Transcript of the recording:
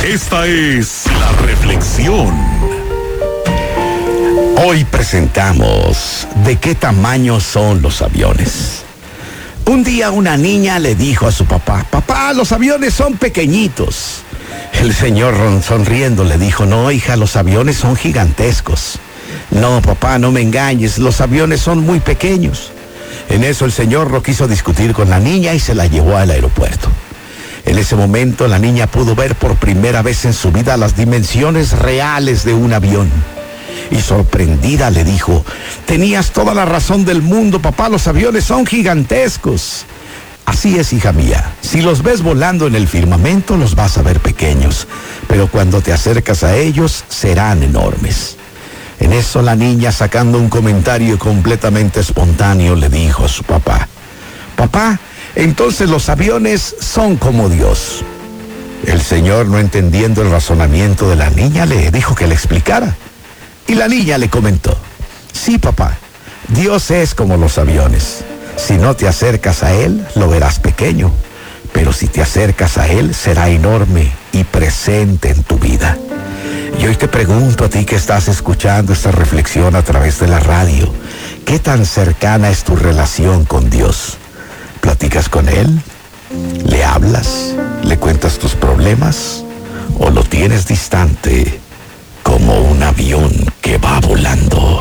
Esta es la reflexión. Hoy presentamos ¿de qué tamaño son los aviones? Un día una niña le dijo a su papá: papá, los aviones son pequeñitos. El señor sonriendo le dijo: no, hija, los aviones son gigantescos. No, papá, no me engañes, los aviones son muy pequeños. En eso el señor no quiso discutir con la niña y se la llevó al aeropuerto. En ese momento la niña pudo ver por primera vez en su vida las dimensiones reales de un avión. Y sorprendida le dijo: tenías toda la razón del mundo, papá, los aviones son gigantescos. Así es, hija mía, si los ves volando en el firmamento los vas a ver pequeños, pero cuando te acercas a ellos serán enormes. En eso la niña, sacando un comentario completamente espontáneo, le dijo a su papá: papá, entonces los aviones son como Dios. El señor, no entendiendo el razonamiento de la niña, le dijo que le explicara. Y la niña le comentó: sí, papá, Dios es como los aviones. Si no te acercas a Él, lo verás pequeño, pero si te acercas a Él, será enorme y presente en tu vida. Y hoy te pregunto a ti que estás escuchando esta reflexión a través de la radio: ¿qué tan cercana es tu relación con Dios? ¿Platicas con Él? ¿Le hablas? ¿Le cuentas tus problemas? ¿O lo tienes distante como un avión que va volando?